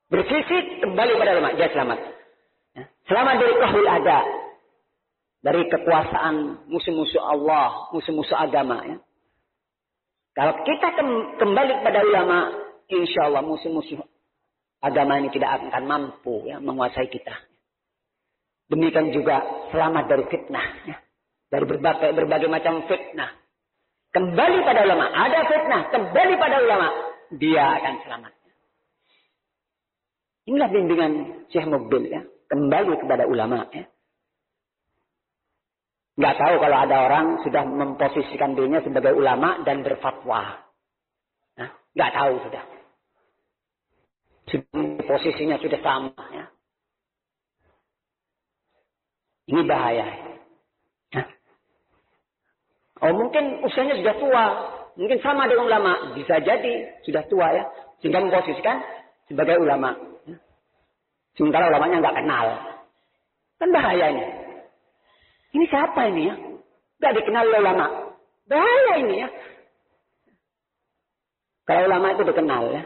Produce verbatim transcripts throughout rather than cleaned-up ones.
Berselisih kembali pada ulama, dia selamat. Ya. Selamat dari qahrul ada. Dari kekuasaan musuh-musuh Allah, musuh-musuh agama. Ya. Kalau kita kembali kepada ulama, insya Allah musuh-musuh agama ini tidak akan mampu ya, menguasai kita. Demikian juga selamat dari fitnah. Ya. Dari berbagai, berbagai macam fitnah. Kembali pada ulama. Ada fitnah. Kembali pada ulama. Dia akan selamat. Inilah bimbingan Syekh Mukbil. Ya. Kembali kepada ulama. Ya. Nggak tahu kalau ada orang sudah memposisikan dirinya sebagai ulama dan berfatwa. Nah, nggak tahu sudah. Posisinya sudah sama. Ya. Ini bahaya. Ya. Oh mungkin usianya sudah tua. Mungkin sama dengan ulama. Bisa jadi sudah tua ya. Sehingga memposisikan sebagai ulama. Ya. Sementara ulamanya nggak kenal. Kan bahaya ini. Ini siapa ini ya? Gak dikenal oleh ulama. Bahaya ini ya. Kalau ulama itu dikenal ya.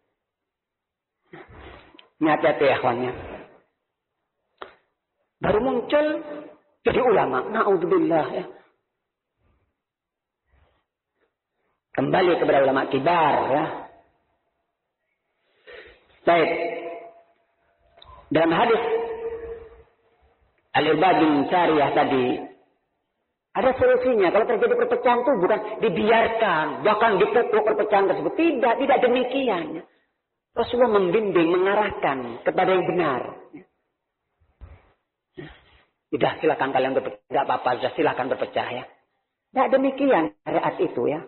Ini hati-hati ya kawannya. Baru muncul jadi ulama. Na'udzubillah ya. Kembali kepada ulama kibar ya. Baik. Dalam hadis Al-Irbad bin Sariyah tadi ada solusinya. Kalau terjadi perpecahan itu bukan dibiarkan, bahkan dipukul perpecahan tersebut. Tidak, tidak demikian. Rasulullah membimbing, mengarahkan kepada yang benar. Sudah silakan kalian berpecah, tidak apa-apa, sudah silakan berpecah ya. Tidak demikian syariat itu ya.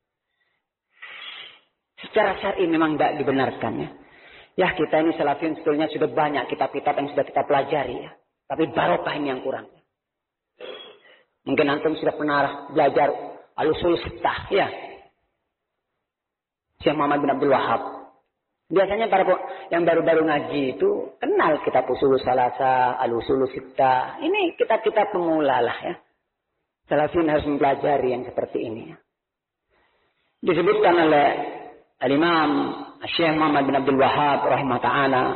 Secara syar'i memang tidak dibenarkan ya. Ya kita ini salafiyun sebetulnya sudah banyak kitab-kitab yang sudah kita pelajari ya. Tapi barokah ini yang kurang. Mungkin antum sudah pernah belajar al-usul sittah ya. Syekh Muhammad bin Abdul Wahab. Biasanya para yang baru-baru ngaji itu kenal kitab usul salasa, al-usul sittah. Ini kitab-kitab pemula lah ya. Salafiyun harus mempelajari yang seperti ini ya. Disebutkan oleh Al-Imam Syekh Muhammad bin Abdul Wahab rahimah ta'ala.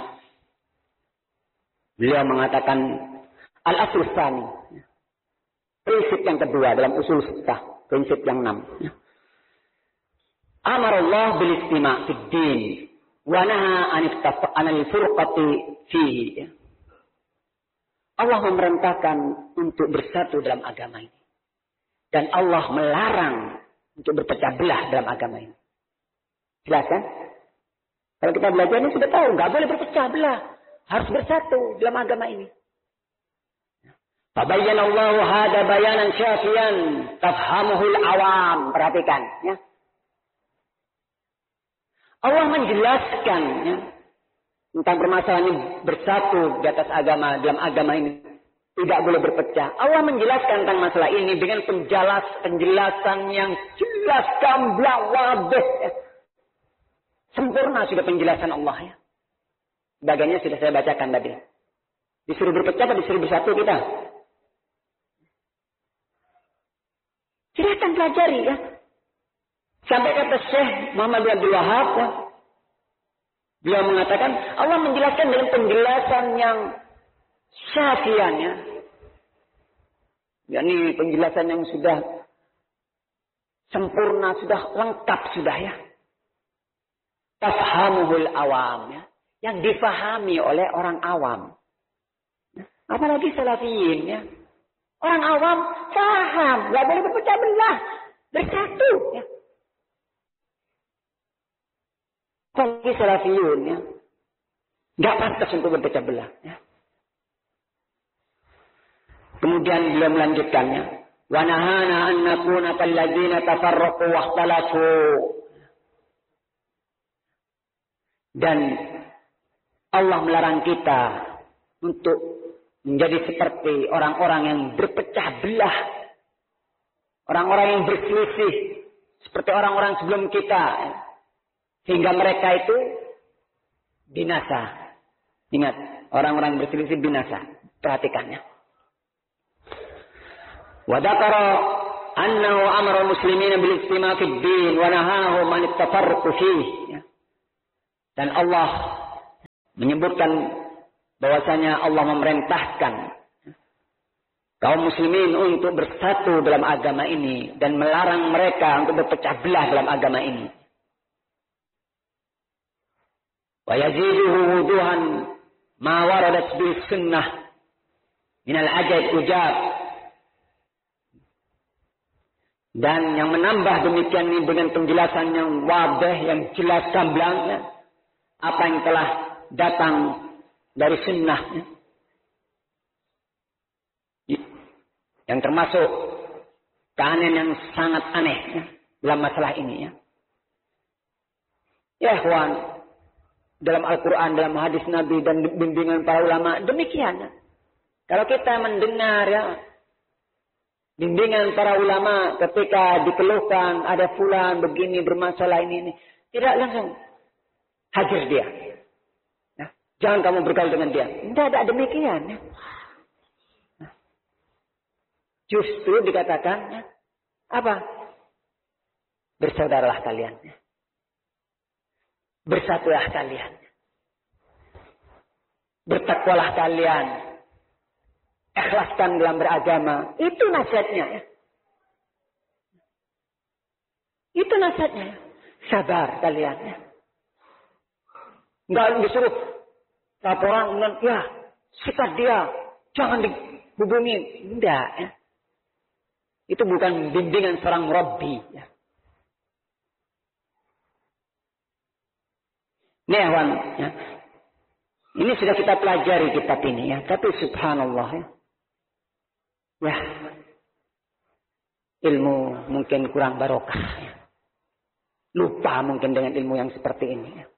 Beliau mengatakan al-asl tsani. Prinsip yang kedua dalam usul sittah, prinsip yang enam. Amarallah bil istima' fid din wa naha an al-furqati fihi. Allah memerintahkan untuk bersatu dalam agama ini. Dan Allah melarang untuk berpecah belah dalam agama ini. Jelas kan? Kalau kita belajar ini sudah tahu, nggak boleh berpecah belah. Harus bersatu dalam agama ini. Fabayyana Allahu hada bayanan syafiyan tafhamuhul awam. Perhatikan ya. Allah menjelaskan ya, tentang permasalahan ini bersatu di atas agama, dalam agama ini tidak boleh berpecah. Allah menjelaskan tentang masalah ini dengan penjelas, penjelasan yang jelas, gamblang, wadih. Ya. Sempurna sudah penjelasan Allah ya. Bagiannya sudah saya bacakan tadi. Disuruh berpecah atau disuruh bersatu kita? Silahkan pelajari ya. Sampai kata Syekh Muhammad bin Abdul Wahab ya. Beliau mengatakan Allah menjelaskan dengan penjelasan yang syafian ya. Yani penjelasan yang sudah sempurna, sudah lengkap sudah ya. Tafhamuhul awam ya. Yang difahami oleh orang awam. Apalagi salafiyin ya. Orang awam paham. Gak boleh berpecah belah. Bersatu ya. Apalagi salafiyun ya. Gak pantas untuk berpecah belah ya. Kemudian beliau melanjutkannya. Wa nahana an nakuna kalladzina tafarraqu wa ikhtalafu. Dan Allah melarang kita untuk menjadi seperti orang-orang yang berpecah belah. Orang-orang yang berselisih. Seperti orang-orang sebelum kita. Sehingga mereka itu binasa. Ingat, orang-orang yang berselisih binasa. Perhatikannya. Wa dzakara annahu amara muslimina bil istima' fid din wa nahahum an at-tafarruq fihi. Dan Allah menyebutkan bahwasanya Allah memerintahkan kaum muslimin untuk bersatu dalam agama ini dan melarang mereka untuk berpecah belah dalam agama ini. Wa yaziduhu wuduhan ma waradat bis sunnah min al-ajaib ujab. Dan yang menambah demikian ini dengan penjelasan yang wadih, yang jelas gamblang, apa yang telah datang dari sunnah. Yang termasuk keanehan yang sangat aneh ya, dalam masalah ini ya. Ya ikhwan, dalam Al-Quran, dalam hadis Nabi dan bimbingan para ulama demikian ya. Kalau kita mendengar ya bimbingan para ulama ketika dikeluhkan ada fulan begini bermasalah ini ini, tidak langsung hajar dia. Ya. Jangan kamu bergaul dengan dia. Tidak ada demikian ya. Justru dikatakan ya, apa? Bersaudaralah kalian. Ya. Bersatulah kalian. Bertakwalah kalian. Ikhlaskan dalam beragama. Itu nasihatnya. Ya. Itu nasihatnya. Sabar kalian. Ya. Enggak disuruh laporan dengan, ya, sikat dia. Jangan dihubungi. Enggak. Ya. Itu bukan bimbingan seorang murabbi. Ya. Nih, Wan, ya. Ini sudah kita pelajari kitab ini ya. Tapi subhanallah ya. Ya. Ilmu mungkin kurang barokah ya. Lupa mungkin dengan ilmu yang seperti ini ya.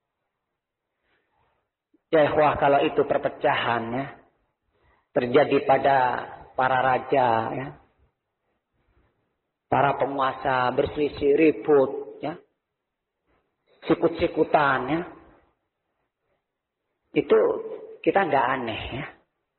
Ya ikhwah, kalau itu perpecahan ya. Terjadi pada para raja ya. Para penguasa berselisih, ribut, ya, sikut-sikutan, ya, itu kita nggak aneh, ya.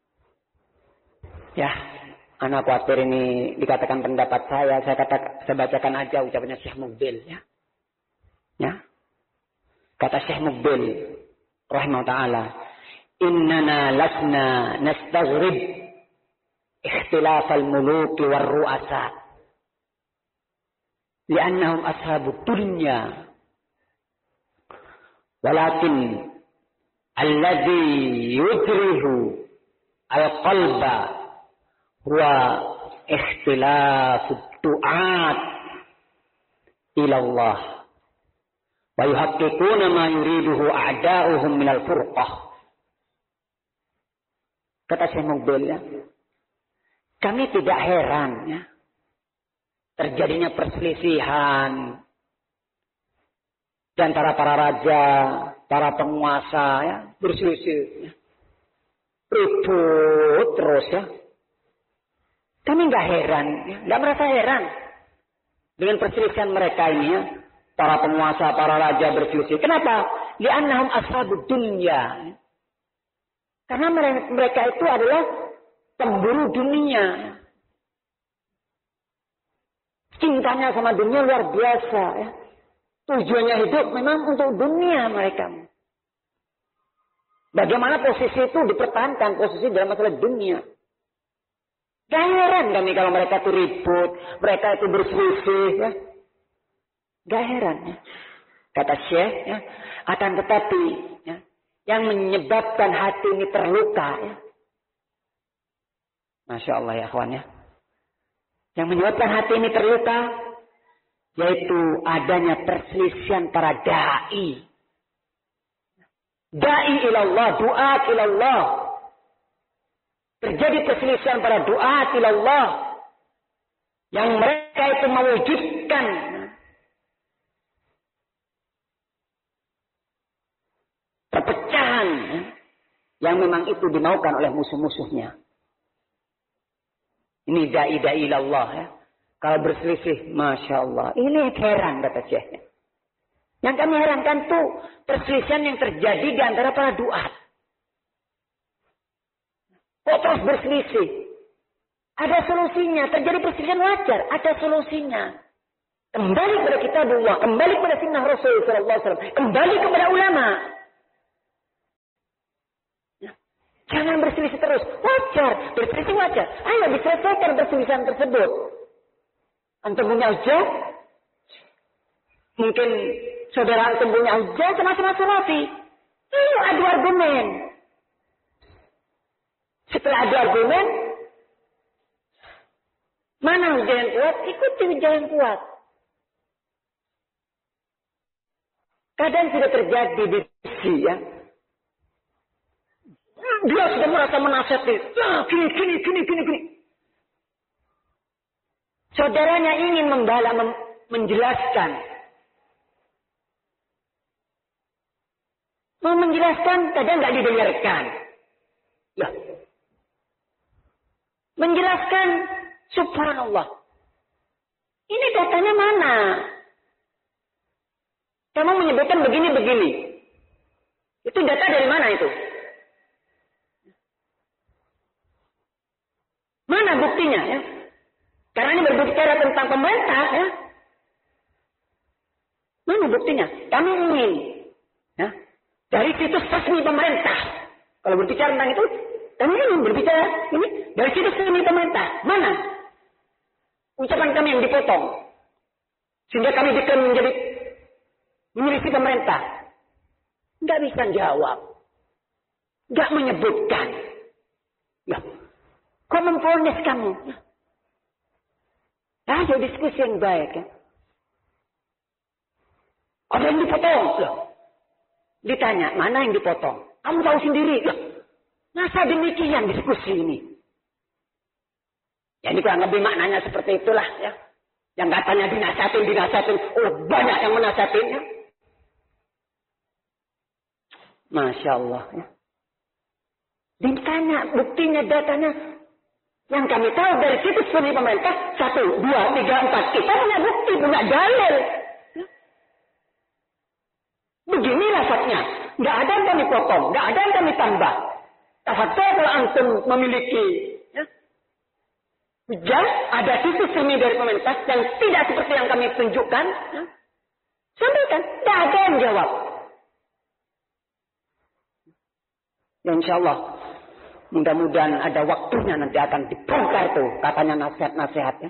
Ya, anak khawatir ini dikatakan pendapat saya, saya kata, saya bacakan aja ucapannya Syekh Muqbil, ya, ya, kata Syekh Muqbil, rahimahullah taala, innana lasna nastaghrib ikhtilaf al-muluki war ru'asa. Li'annahum ashabud dunya. Walakin alladhi yujrihu al-qalba huwa ikhtilafud du'at ila Allah. Wa yuhaqqiquna ma yuriduhu a'da'uhum minal furqah. Kata Syekh Muqbil ya. Kami tidak heran ya. Terjadinya perselisihan di antara para raja, para penguasa ya, berselisih. Ya. Ribut terus ya. Kami nggak heran, ya. Nggak merasa heran dengan perselisihan mereka ini ya. Para penguasa, para raja berselisih. Kenapa? Li'annahum ashabud dunya. Karena mereka itu adalah pemburu dunia. Cintanya sama dunia luar biasa. Ya. Tujuannya hidup memang untuk dunia mereka. Bagaimana posisi itu dipertahankan, posisi dalam masalah dunia. Gak heran kami kalau mereka itu ribut, mereka itu berselisih. Ya. Gak heran. Ya. Kata Syekh, ya. Akan tetapi ya, yang menyebabkan hati ini terluka. Ya. Masya Allah ya kawan ya. Yang menyebabkan hati ini terluka, yaitu adanya perselisihan para da'i. Da'i ilallah, du'at ilallah. Terjadi perselisihan para du'at ilallah. Yang mereka itu mewujudkan perpecahan yang memang itu dimaukan oleh musuh-musuhnya. Ini da'i-da'i ilallah ya. Kalau berselisih, Masya Allah. Ini heran kata Syekh. Yang kami herankan tuh perselisihan yang terjadi di antara para duat. Kok terus berselisih? Ada solusinya. Terjadi perselisihan wajar. Ada solusinya. Kembali kepada kitabullah. Kembali kepada sunnah Rasul sallallahu alaihi wasallam. Kembali kepada ulama. Jangan berselisih terus. Wajar, berselisih wajar. Ayo diselesaikan perselisihan tersebut. Antum punya hujah? Mungkin saudara antum punya hujah, sama-sama salafi. Ayo adu argumen. Setelah adu argumen, mana hujah yang kuat? Ikuti hujah yang kuat. Kadang sudah terjadi diskusi ya. Dia sudah merasa menasihati. Nah, gini, gini, gini, gini, gini. Saudaranya ingin membala, mem menjelaskan. Mau menjelaskan, kadang nggak didengarkan. Ya. Menjelaskan, subhanallah. Ini datanya mana? Kamu menyebutkan begini-begini. Itu data dari mana itu? Mana buktinya ya? Karena ini berbicara tentang pemerintah ya. Mana buktinya? Kami ingin ya, dari situs resmi pemerintah. Kalau berbicara tentang itu, kami ingin berbicara ini dari situs resmi pemerintah. Mana? Ucapan kami yang dipotong. Sehingga kami diklaim menjadi menyelisih pemerintah. Nggak bisa jawab. Nggak menyebutkan. Ya. Kok memfonis kamu? Ayo diskusi yang baik ya. Ada yang dipotong. Loh. Ditanya, mana yang dipotong? Kamu tahu sendiri. Loh. Masa demikian diskusi ini? Ya ini kurang lebih maknanya seperti itulah ya. Yang katanya dinasatin, dinasatin. Oh banyak yang menasatinnya. Masya Allah ya. Ditanya buktinya, datanya. Yang kami tahu dari situs resmi pemerintah, satu, dua, tiga, empat. Kita punya bukti, punya dalil. Begini lafadznya. Nggak ada yang kami potong, nggak ada yang kami tambah. Tapi kalau antum memiliki ya, hujah, ada situs resmi dari pemerintah yang tidak seperti yang kami tunjukkan, ya, sampaikan. Nggak ada yang jawab. Ya insya Allah. Mudah-mudahan ada waktunya nanti akan dibongkar tuh katanya nasihat-nasihatnya.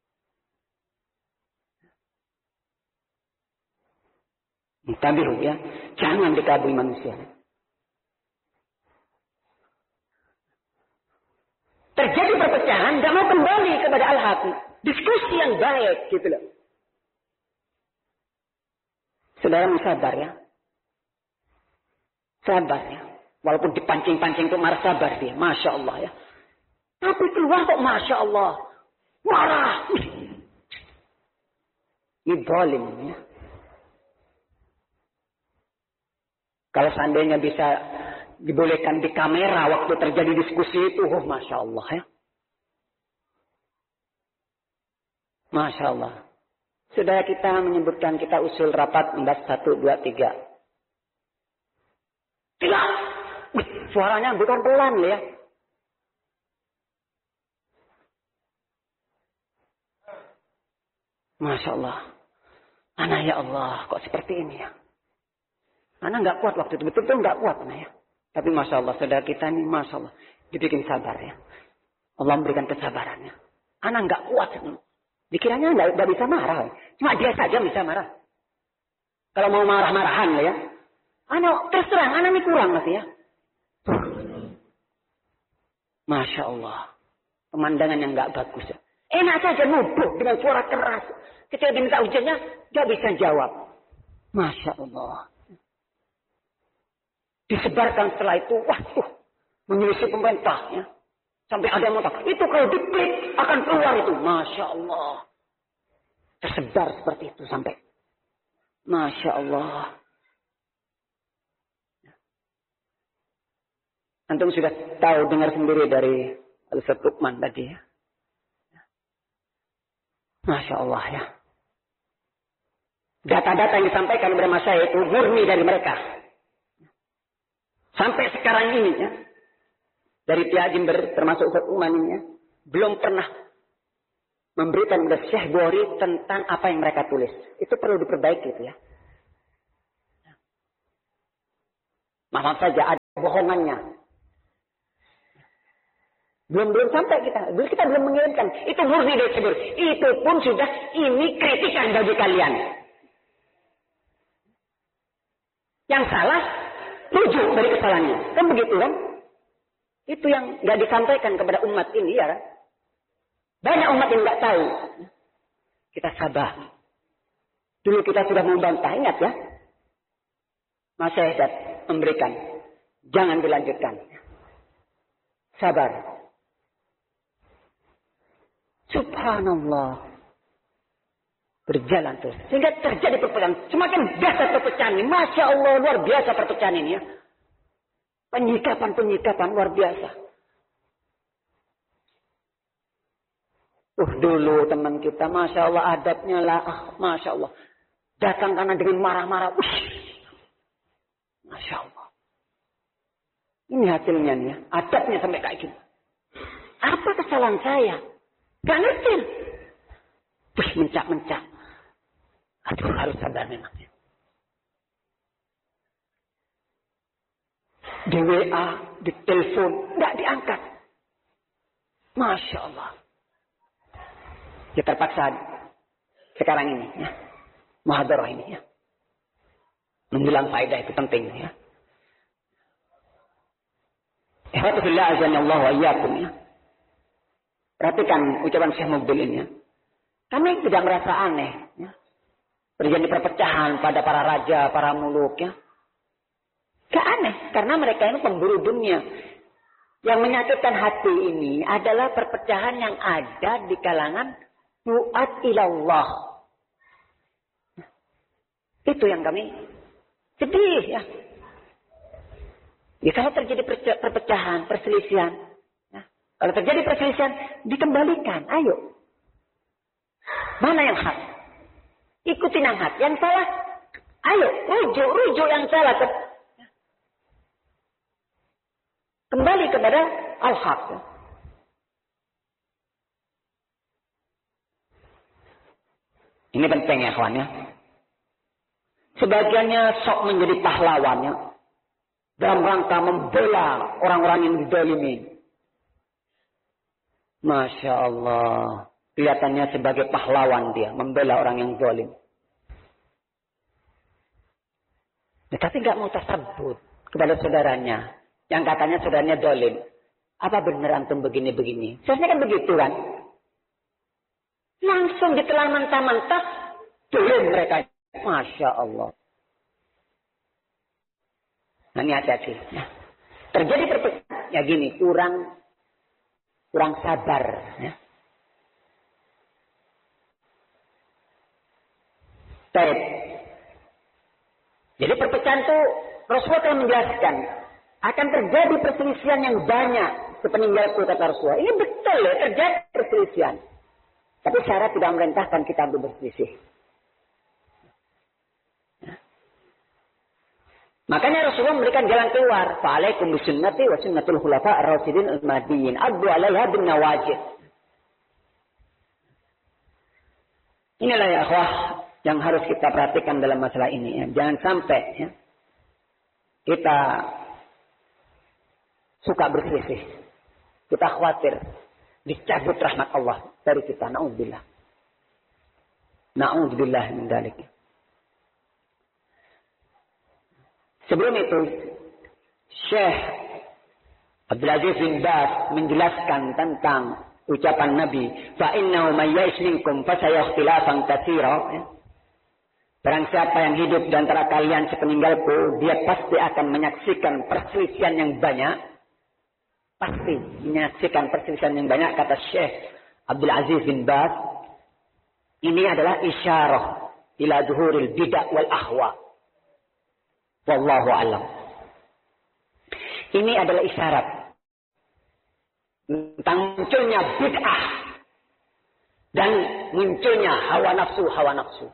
Tabihu ya, jangan dikabui manusia. Terjadi perpecahan, nggak mau kembali kepada al-haq. Diskusi yang baik gitu loh. Saudara sabar ya. Sabar ya. Walaupun dipancing-pancing itu marah, sabar dia. Masya Allah ya. Tapi keluar kok Masya Allah. Marah. Ini zalim ya. Kalau seandainya bisa dibolehkan di kamera waktu terjadi diskusi itu. Oh Masya Allah ya. Masya Allah. Saudara kita menyebutkan kita usul rapat membahas satu, dua, tiga. Tidak. Suaranya bukan pelan ya. Masya Allah. Anak ya Allah, kok seperti ini ya. Anak nggak kuat waktu itu, betul-betul nggak kuat anak ya. Tapi Masya Allah, saudara kita ini Masya Allah. Dibikin sabar ya. Allah memberikan kesabarannya. Anak nggak kuat. Dikiranya nggak, nggak bisa marah. Cuma dia saja bisa marah. Kalau mau marah-marahan ya. Anak terserang, anak ini kurang masih ya. Masya Allah. Pemandangan yang nggak bagus. Enak saja nuduh dengan suara keras. Ketika diminta ujiannya, nggak bisa jawab. Masya Allah. Disebarkan setelah itu, waduh, menyelisih pemerintah. Ya. Sampai ada yang mengatakan, itu kalau diklik akan keluar itu. Masya Allah. Tersebar seperti itu sampai. Masya Allah. Antum sudah tahu, dengar sendiri dari Al-Ustaz Luqman tadi ya. Masya Allah ya. Data-data yang disampaikan oleh masyayikh itu murni dari mereka. Sampai sekarang ini ya. Dari pihak Jember termasuk Ustaz Luqman ini ya. Belum pernah memberikan kepada Syekh Bukhari tentang apa yang mereka tulis. Itu perlu diperbaiki itu ya. Maaf saja ada bohongannya. Belum belum sampai kita. Belum kita belum mengirimkan. Itu murni dari Jibril. Itu pun sudah ini kritikan bagi kalian. Yang salah, rujuk dari kesalahannya. Kan begitu kan? Itu yang nggak disampaikan kepada umat ini ya kan? Banyak umat yang nggak tahu. Kita sabar. Dulu kita sudah membantah, ingat ya. Mas Syahidat memberikan. Jangan dilanjutkan. Sabar. Subhanallah. Berjalan terus. Sehingga terjadi perpecahan. Semakin biasa perpecahan ini. Masya Allah, luar biasa perpecahan ini ya. Penyikapan-penyikapan luar biasa. Uh, dulu teman kita, Masya Allah, adabnya lah. Ah, Masya Allah. Datang karena dengan marah-marah. Uh, Masya Allah. Ini hasilnya nih ya. Adabnya sampai kayak gini. Apa kesalahan saya? Gak ngerti. Terus mencak-mencak. Aduh, harus sadar memang. Di W A, di telepon, nggak diangkat. Masya Allah. Ya terpaksa sekarang ini. Ya. Muhadarah ini ya. Menjelang faedah itu penting ya. Ihwatullah azanallahu wa iyyakum ya. Perhatikan ucapan Syekh Mubil ini ya. Kami tidak merasa aneh ya. Terjadi perpecahan pada para raja, para muluk ya. Gak aneh karena mereka ini pemburu dunia. Yang menyakitkan hati ini adalah perpecahan yang ada di kalangan duat ilallah. Itu yang kami sedih ya. Ya kalau terjadi perpecahan, perselisihan. Ya. Kalau terjadi perselisihan, dikembalikan. Ayo. Mana yang hak? Ikutin yang hak. Yang salah, ayo. Rujuk, rujuk yang salah. Kembali kepada al-haq. Ini penting ya kawan ya. Sebagiannya sok menjadi pahlawannya. Dalam rangka membela orang-orang yang didolimi. Masya Allah. Kelihatannya sebagai pahlawan dia. Membela orang yang dolim. Nah, tapi nggak mau tersebut kepada saudaranya. Yang katanya saudaranya dolim. Apa benar antum begini-begini? Seharusnya kan begitu kan? Langsung ditelan mentah-mentah. Dolim mereka. Masya Allah. Nah ini hati-hati. Nah, terjadi perpecahan. Ya gini, kurang kurang sabar. Ya. Baik. Jadi perpecahan itu Rasulullah telah menjelaskan. Akan terjadi perselisihan yang banyak sepeninggalku kata Rasulullah. Ini betul ya, terjadi perselisihan. Tapi syarat tidak memerintahkan kita untuk berselisih. Makanya Rasulullah memberikan jalan keluar. Fa'alaikum bisunnati wa sunnatul khulafa ar-rasyidin al-mahdiyyin. Addu 'alaiha bin nawajid. Inilah ya akhwah yang harus kita perhatikan dalam masalah ini ya. Jangan sampai ya, kita suka berselisih. Kita khawatir dicabut rahmat Allah dari kita. Na'udzubillah. Na'udzubillah min dzalik. Sebelum itu, Syekh Abdul Aziz bin Baz menjelaskan tentang ucapan Nabi, fa innahu may ya'ish minkum fa sayakhtilafan katsira. Barang siapa yang hidup di antara kalian sepeninggalku, dia pasti akan menyaksikan perselisihan yang banyak. Pasti menyaksikan perselisihan yang banyak, kata Syekh Abdul Aziz bin Baz. Ini adalah isyarah ila zuhuril bid'ah wal ahwa. Wallahu alam. Ini adalah isyarat tentang munculnya bid'ah dan munculnya hawa nafsu hawa nafsu.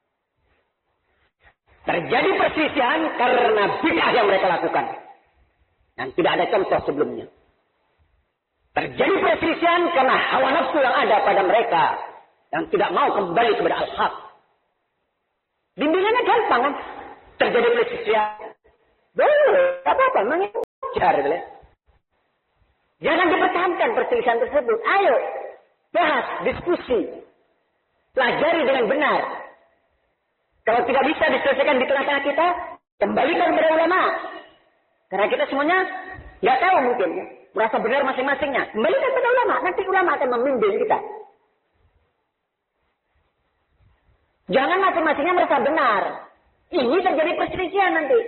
Terjadi perselisihan karena bid'ah yang mereka lakukan yang tidak ada contoh sebelumnya. Terjadi perselisihan karena hawa nafsu yang ada pada mereka yang tidak mau kembali kepada al-haq. Bimbingannya gampang kan? Terjadi perselisihan. Boleh, apa-apa, memang itu wajar. Jangan dipertahankan perselisihan tersebut. Ayo, bahas, diskusi. Pelajari dengan benar. Kalau tidak bisa diselesaikan di tengah-tengah kita, kembalikan kepada ulama. Karena kita semuanya nggak tahu mungkin. Ya. Merasa benar masing-masingnya. Kembalikan kepada ulama. Nanti ulama akan membimbing kita. Jangan masing-masingnya merasa benar. Ini terjadi perselisihan nanti.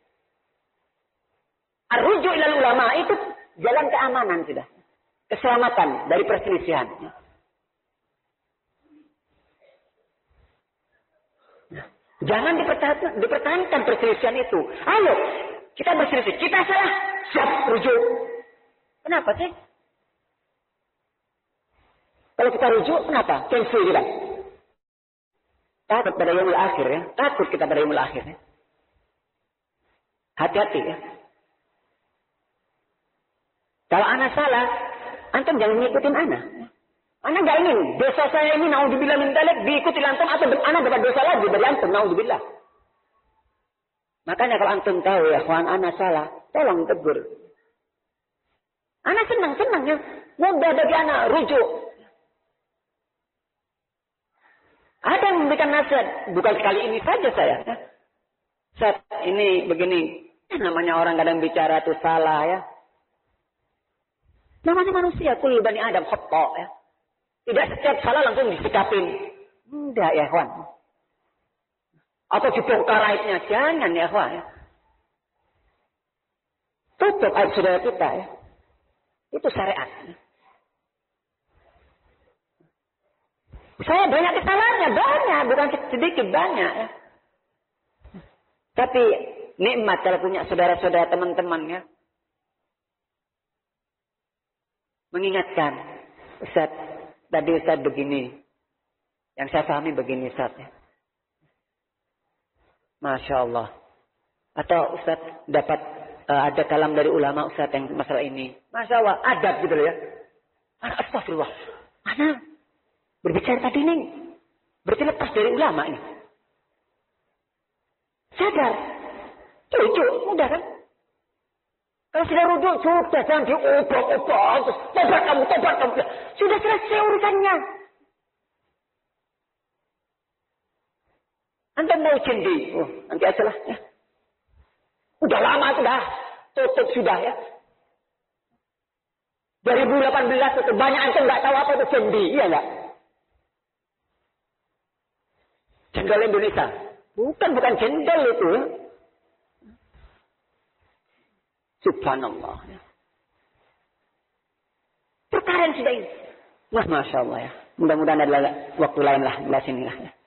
Ar-ruju' ilal ulama itu jalan keamanan sudah. Keselamatan dari perselisihan. Jangan dipertahankan, dipertahankan perselisihan itu. Ayo, kita berselisih. Kita salah, siap rujuk. Kenapa sih? Kalau kita rujuk, kenapa? Cancel kita. Takut pada yaumul akhir ya. Takut kita pada yaumul akhir ya. Hati-hati ya. Kalau anak salah, antum jangan ngikutin anak. Anak gak ingin dosa saya ini naudzubillah min dzalik diikuti antum atau anak dapat dosa lagi dari antum naudzubillah. Makanya kalau antum tahu ya, kawan anak salah, tolong tegur. Anak senang-senang ya. Mudah bagi anak rujuk. Ada yang memberikan nasihat, bukan sekali ini saja saya. Saat ini begini, namanya orang kadang bicara itu salah ya. Namanya manusia, kullu bani Adam khata ya. Tidak setiap salah langsung disikapin. Tidak ya kawan. Atau dibongkar aibnya, jangan ya kawan ya. Tutup aib saudara kita ya. Itu syariat. Saya banyak kesalahannya, banyak, bukan sedikit, banyak ya. Tapi nikmat kalau punya saudara-saudara teman-teman ya. Mengingatkan, Ustaz, tadi Ustaz begini. Yang saya pahami begini Ustaz ya. Masya Allah. Atau Ustaz dapat uh, ada kalam dari ulama Ustaz yang masalah ini. Masya Allah, adab gitu ya. Astagfirullah. Mana berbicara tadi ini berarti lepas dari ulama ini. Sadar. Cucu, mudah kan? Kalau sudah rujuk, sudah jangan diobrak-obrak. Tobat kamu, tobat kamu. Sudah selesai urusannya. Anda mau jendi. Oh, nanti aja lah. Ya. Udah lama sudah. Tutup sudah ya. dua ribu delapan belas itu banyak antum nggak tahu apa itu jendi. Iya nggak? Jendol Indonesia. Bukan, bukan jendol itu. Subhanallah. Perkara yang sudah ini. Wah, Masya Allah ya. Mudah-mudahan adalah waktu lain lah. Belah sini lah ya.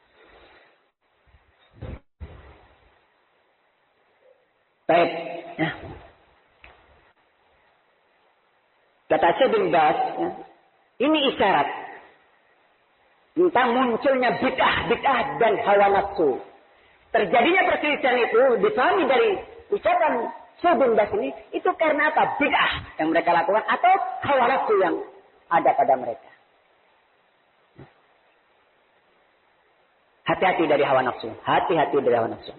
Baik. Ya. Kata Syekh bin Baz, ya, ini isyarat tentang munculnya bid'ah-bid'ah dan hawa nafsu. Terjadinya perselisihan itu difahami dari ucapan Syekh bin Baz ini, itu karena apa? Bid'ah yang mereka lakukan atau hawa nafsu yang ada pada mereka. Hati-hati dari hawa nafsu. Hati-hati dari hawa nafsu.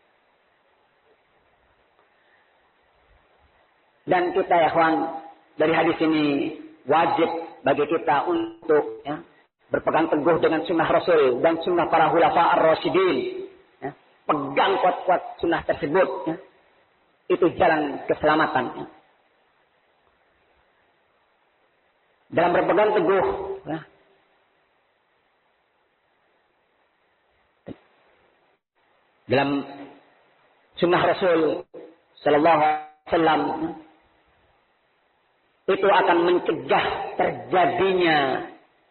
Dan kita ya kawan, dari hadis ini wajib bagi kita untuk ya, berpegang teguh dengan sunnah Rasul dan sunnah para khulafa ar-rasyidin. Ya. Pegang kuat-kuat sunnah tersebut. Ya. Itu jalan keselamatan. Ya. Dalam berpegang teguh. Ya. Dalam sunnah Rasul Sallallahu Alaihi Wasallam. Ya. Itu akan mencegah terjadinya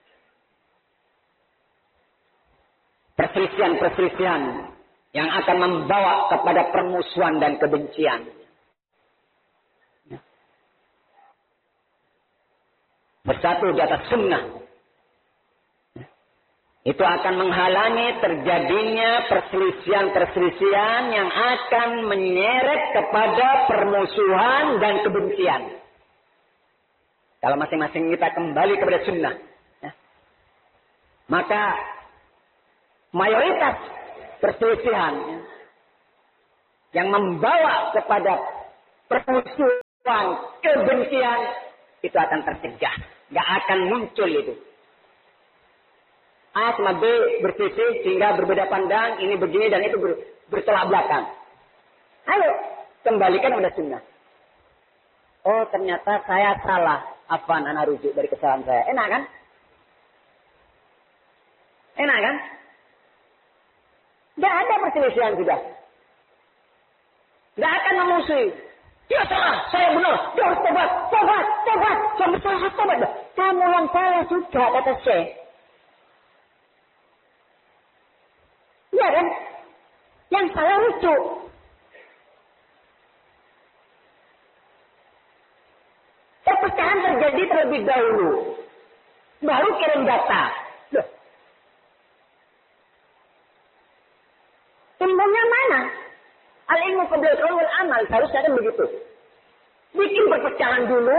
perselisihan-perselisihan yang akan membawa kepada permusuhan dan kebencian. Bersatu di atas sunnah. Itu akan menghalangi terjadinya perselisihan-perselisihan yang akan menyeret kepada permusuhan dan kebencian. Kalau masing-masing kita kembali kepada sunnah. Ya. Maka mayoritas perselisihan ya, yang membawa kepada permusuhan, kebencian, itu akan tercegah. Gak akan muncul itu. A sama B bersisi sehingga berbeda pandang, ini begini dan itu ber, bertolak belakang. Ayo, kembalikan pada sunnah. Oh, ternyata saya salah. Afwan, ana rujuk dari kesalahan saya. Enak kan? Enak kan? Gak ada perselisihan sudah. Gak akan memusuhi. Dia salah, saya benar. Dia harus tobat, tobat, tobat. Saya bersalah, tobat. Kamu yang salah sudah, kata Syekh. Iya kan? Yang salah rujuk. Perpecahan terjadi terlebih dahulu. Baru kirim data. Loh. Ilmunya mana? Al-ilmu qabla al-qaul wal amal. Seharusnya kan begitu. Bikin perpecahan dulu.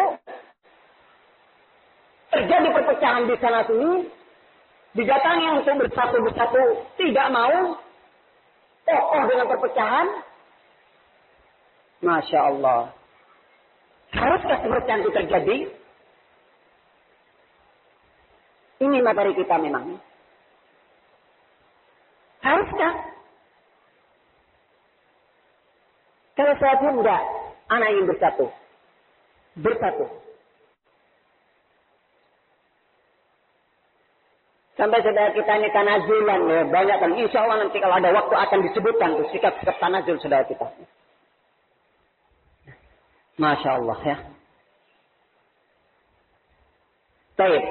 Terjadi perpecahan di sana sini. Didatangi untuk bersatu-bersatu. Tidak mau. Kokoh dengan perpecahan. Masya Allah. Haruskah perpecahan itu terjadi? Ini materi kita memang. Haruskah? Kalau saya pun enggak, anak ingin bersatu. Bersatu. Sampai saudara kita ini tanazulan ya, banyak kan. Insya Allah nanti kalau ada waktu akan disebutkan tuh sikap-sikap tanazul saudara kita. Masya Allah ya. Baik.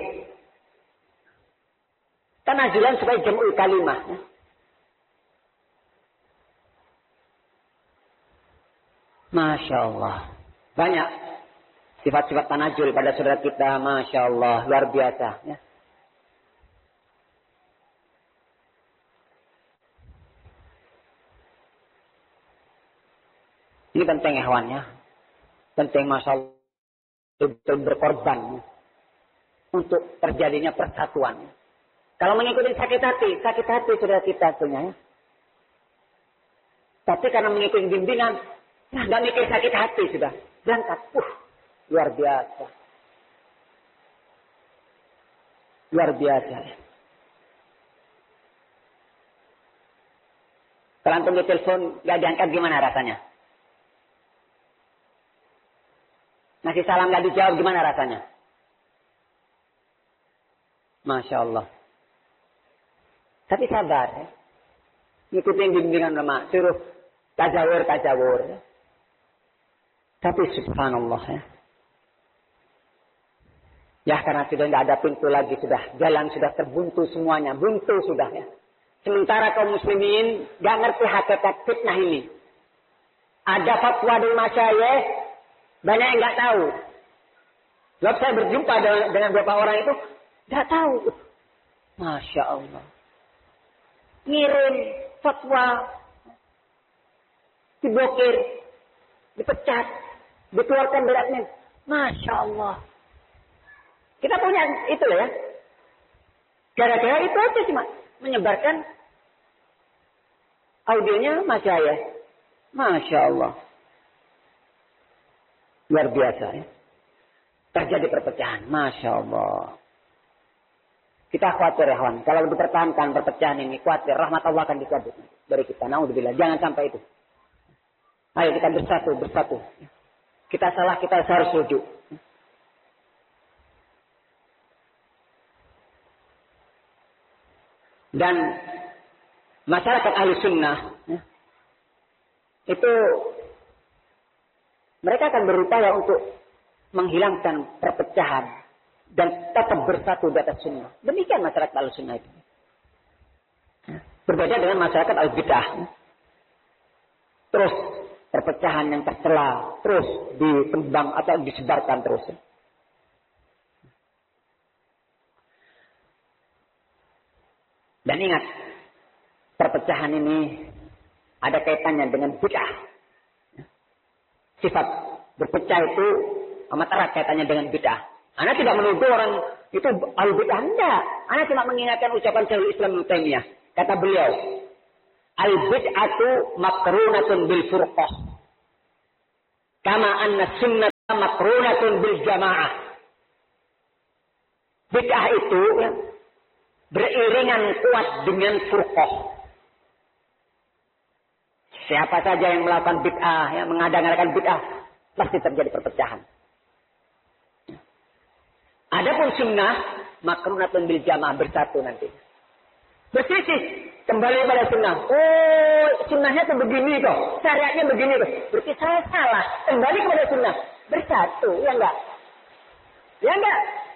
Tanazulan supaya jam'ul kalimah. Ya. Masya Allah. Banyak sifat-sifat tanazul pada saudara kita. Masya Allah. Luar biasa. Ya. Ini penting ya kawan ya. Penting masalah betul berkorban untuk terjadinya persatuan. Kalau mengikuti sakit hati, sakit hati sudah kita punya. Ya. Tapi karena mengikuti bimbingan, nah nggak mikir sakit hati sudah berangkat. Uh, luar biasa, luar biasa. Kalau antum di telepon nggak diangkat gimana rasanya? Ngasih salam gak dijawab gimana rasanya? Masya Allah. Tapi sabar ya. Ngikutin bimbingan ulama. Suruh tajawur, tajawur. Ya. Tapi subhanallah ya. Ya karena sudah tidak ada pintu lagi. Sudah jalan sudah terbuntu semuanya. Buntu sudah ya. Sementara kaum muslimin gak ngerti hakikat fitnah ini. Ada fatwa dari masyayikh. Banyak yang nggak tahu. Sebab saya berjumpa dengan, dengan beberapa orang itu nggak tahu. Masya Allah. Ngirim fatwa, diblokir, dipecat, dikeluarkan dari admin. Masya Allah. Kita punya itu loh ya. Gara-gara itu aja cuma menyebarkan audionya Masya Allah. Masya Allah. Luar biasa ya. Terjadi perpecahan. Masya Allah. Kita khawatir ya kawan. Kalau dipertahankan perpecahan ini. Khawatir. Rahmat Allah akan dicabut dari kita. Naudzubillah. Jangan sampai itu. Ayo kita bersatu. Bersatu. Kita salah. Kita harus rujuk. Dan masyarakat ahli sunnah. Ya, itu mereka akan berupaya untuk menghilangkan perpecahan dan tetap bersatu di atas sunnah. Demikian masyarakat al-sunnah itu. Berbeda dengan masyarakat al-bid'ah. Terus perpecahan yang tercela, terus ditembang atau disebarkan terus. Dan ingat, perpecahan ini ada kaitannya dengan bid'ah. Sifat berpecah itu amat erat kaitannya dengan bid'ah. Anda tidak menuduh orang itu al-bid'ah. Tidak. Anda cuma mengingatkan ucapan Syekhul Islam Ibnu Taimiyah. Kata beliau, al-bid'atu makrunatun bil furqah. Kama anna sunnata makrunatun bil jamaah. bid'ah itu ya, beriringan kuat dengan furqah. Siapa saja yang melakukan bid'ah, yang mengada-ngadakan bid'ah, pasti terjadi perpecahan. Adapun sunnah, makrunatun bil jamaah, bersatu nanti. Berselisih, kembali pada sunnah. Oh, sunnahnya tuh begini kok, syariatnya begini kok. Berarti saya salah, kembali kepada sunnah. Bersatu, ya enggak? Ya enggak?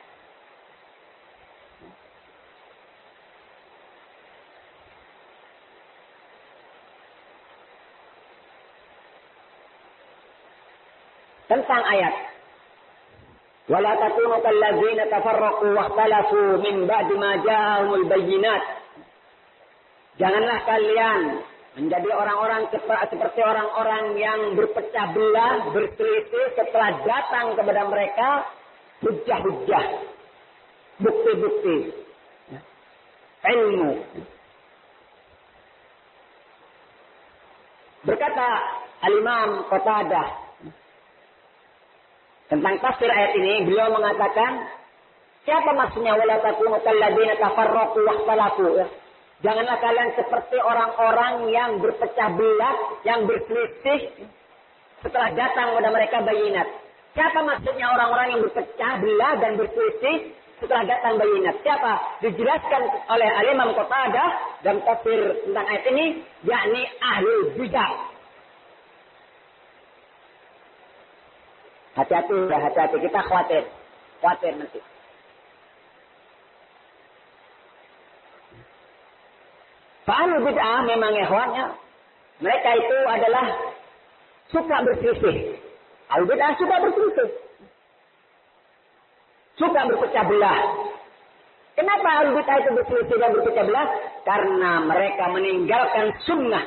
Tentang ayat wala takunu kallazina tafarraqu wakhtalafu min ba'di ma ja'ahumul bayyinat. Janganlah kalian menjadi orang-orang seperti orang-orang yang berpecah belah, berselisih setelah datang kepada mereka hujjah-hujjah, bukti-bukti, ilmu. Berkata Al-Imam Qatadah tentang tafsir ayat ini, beliau mengatakan, siapa maksudnya wala takunu kalladzina tafarraqu wakhtalafu? Ya. Janganlah kalian seperti orang-orang yang berpecah belah, yang berselisih setelah datang kepada mereka bayinat. Siapa maksudnya orang-orang yang berpecah belah dan berselisih setelah datang bayinat? Siapa? Dijelaskan oleh Al-Imam Qatadah dan tafsir tentang ayat ini, yakni ahlul bidah. Hati-hati, ya hati-hati. Kita khawatir. Khawatir nanti. Fa'alul bid'ah memang ikhwannya. Mereka itu adalah suka berselisih. Al bid'ah suka berselisih. Suka berpecah belah. Kenapa al bid'ah itu berselisih dan berpecah belah? Karena mereka meninggalkan sunnah.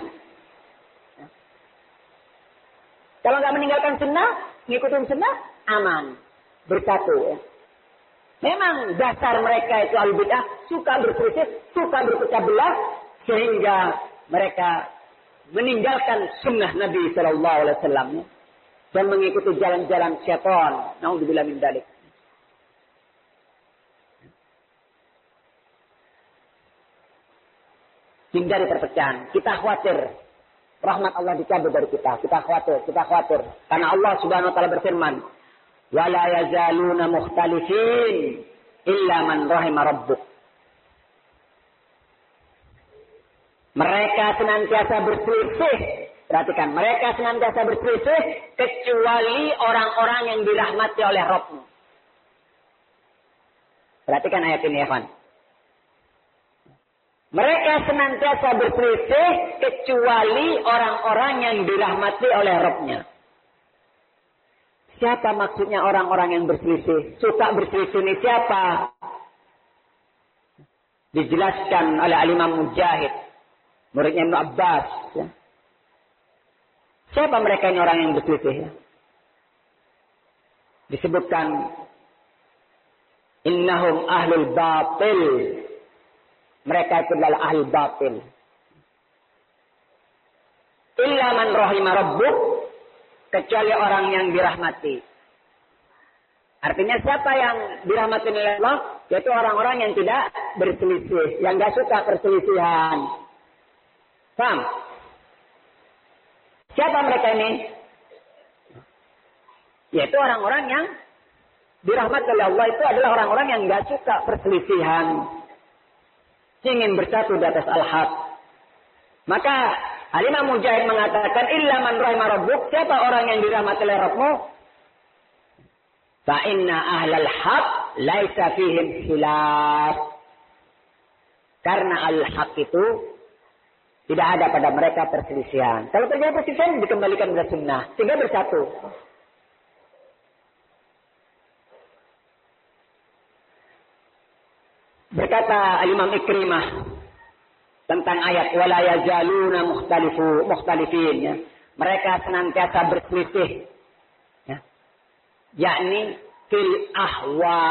Kalau nggak meninggalkan sunnah, ngikutin sunnah, aman. Bersatu. Ya. Memang dasar mereka itu al-bid'ah, suka berselisih, suka berpecah belah, sehingga mereka meninggalkan sunnah Nabi Shallallahu Alaihi Wasallam dan mengikuti jalan-jalan syaitan. Naudzubillah min dzalik. Hindari perpecahan. Kita khawatir rahmat Allah dicabut dari kita. Kita khawatir, kita khawatir. Karena Allah Subhanahu wa taala berfirman, "Wa la yazaluna mukhtalifin illa man rahima rabbuk." Mereka senantiasa berselisih. Perhatikan, mereka senantiasa berselisih kecuali orang-orang yang dirahmati oleh Rabb-Mu. Perhatikan ayat ini, ya kawan. Mereka senantiasa berselisih kecuali orang-orang yang dirahmati oleh Rabb-Nya. Siapa maksudnya orang-orang yang berselisih? Suka berselisih ini siapa? Dijelaskan oleh Al-Imam Mujahid, muridnya Ibnu Abbas. Ya. Siapa mereka ini orang yang berselisih? Ya? Disebutkan, innahum ahlul batil. Mereka itu adalah ahli batil. Illa man rahima rabbuk, kecuali orang yang dirahmati. Artinya siapa yang dirahmati oleh Allah? Yaitu orang-orang yang tidak berselisih, yang tidak suka perselisihan. Paham? Siapa mereka ini? Yaitu orang-orang yang dirahmati oleh Allah itu adalah orang-orang yang tidak suka perselisihan. Ingin bersatu di atas al-haq. Maka Al-Imam Mujahid mengatakan, illa man rahima rabbuk, siapa orang yang dirahmati oleh Rabb-Mu? Fa inna ahlal haq laisa fihim khilaf. Karena al-haq itu tidak ada pada mereka perselisihan. Kalau terjadi perselisihan, dikembalikan kepada sunnah sehingga bersatu. Berkata Al-Imam Ikrimah tentang ayat wala yazaluna mukhtalifu mukhtalifin, ya. Mereka senantiasa berselisih, ya. Yakni fil ahwa,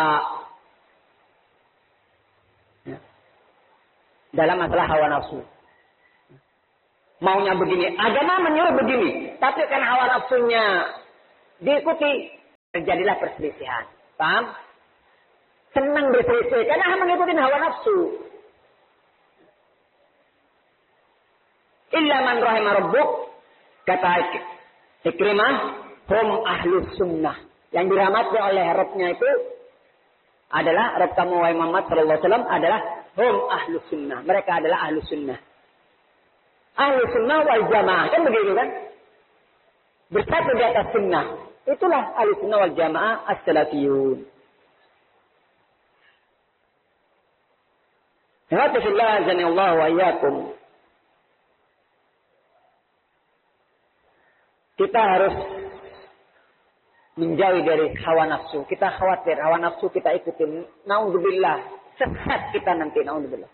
ya. Dalam masalah hawa nafsu. Maunya begini, agama menyuruh begini, tapi kan hawa nafsunya diikuti, terjadilah perselisihan. Paham? senang berselisih karena mengikuti hawa nafsu. Illa man rahimah rabbuk, kata Ikrimah, hum ahlus sunnah. Yang dirahmati oleh Rabbnya itu adalah Rabb kamu wahai Muhammad sallallahu alaihi wasallam adalah hum ahlus sunnah. Mereka adalah ahlus sunnah. Ahlus sunnah wal jamaah, kan begitu kan? Bersatu di atas sunnah. Itulah ahlus sunnah wal jamaah as-salafiyun. Alhamdulillah azanillahu wa iyyakum. Kita harus menjauhi dari hawa nafsu. Kita khawatir hawa nafsu kita ikutin. Naudzubillah. Sesat kita nanti. Naudzubillah.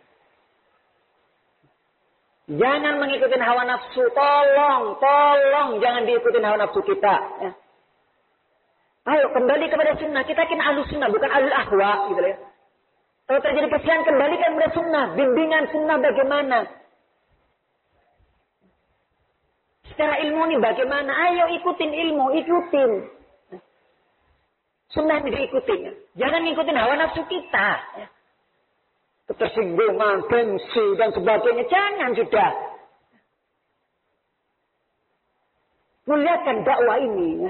Jangan mengikuti hawa nafsu. Tolong. Tolong. Jangan diikutin hawa nafsu kita. Ya. Ayo kembali kepada sunnah. Kita kan ahlus sunnah. Bukan ahlul ahwa. Gitu ya. Kalau terjadi kesalahan kembalikan kepada sunnah. Bimbingan sunnah bagaimana. Secara ilmu ini bagaimana? Ayo ikutin ilmu. Ikutin. Sunnah ini diikutin. Ya. Jangan ngikutin hawa nafsu kita. Ya. Ketersinggungan, gengsi, dan sebagainya. Jangan sudah. Muliakan dakwah ini. Ya.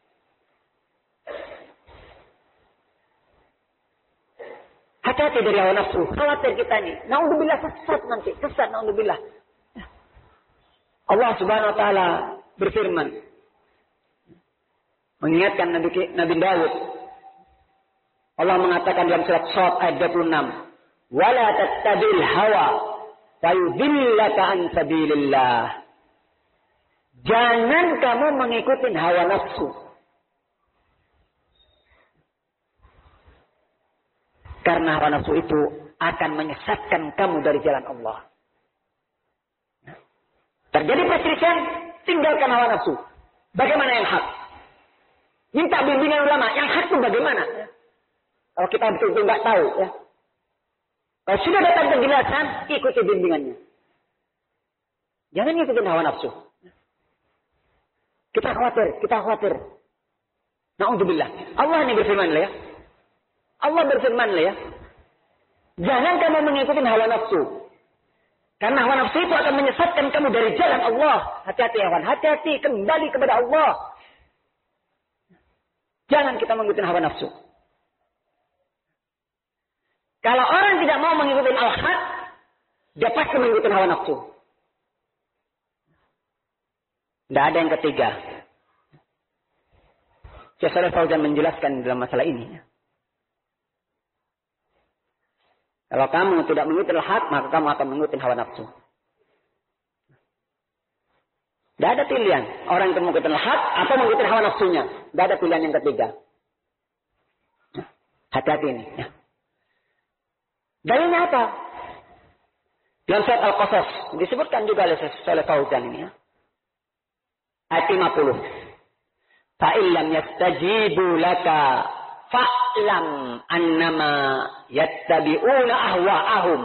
Hati-hati dari hawa nafsu. Khawatir kita ini. Naudzubillah sesat nanti. Sesat, naudzubillah. Ya. Allah subhanahu wa ta'ala berfirman. Mengingatkan Nabi, Nabi Daud. Allah mengatakan dalam surat Shad ayat dua puluh enam. Wala tattabil hawa fayudillaka an sabilillah. Jangan kamu mengikuti hawa nafsu. Karena hawa nafsu itu akan menyesatkan kamu dari jalan Allah. Terjadi perselisihan, tinggalkan hawa nafsu. Bagaimana yang hak? Minta bimbingan ulama. Yang hak itu bagaimana? Kalau kita betul-betul nggak tahu, ya. Kalau sudah datang penjelasan, ikuti bimbingannya. Jangan ikutin hawa nafsu. Kita khawatir, kita khawatir. Na'udzubillah. Allah ini berfirman ya. Allah berfirman ya. Jangan kamu mengikuti hawa nafsu. Karena hawa nafsu itu akan menyesatkan kamu dari jalan Allah. Hati-hati ya kawan, hati-hati kembali kepada Allah. Jangan kita mengikuti hawa nafsu. Kalau orang tidak mau mengikuti al-haq, dia pasti mengikuti hawa nafsu. Tidak ada yang ketiga. Syekh Shalih Fauzan menjelaskan dalam masalah ini. Kalau kamu tidak mengikuti al-haq, maka kamu akan mengikuti hawa nafsu. Tidak ada pilihan. Orang yang mengikuti al-haq atau mengikuti hawa nafsunya. Tidak ada pilihan yang ketiga. Hati-hati ini. Ya. Dalilnya apa? Dalam surat Al-Qasas disebutkan juga oleh Shalih Fauzan ini ya. Ayat lima puluh. Fa illam yastajibu laka fa'lam annama yattabi'una ahwa'ahum.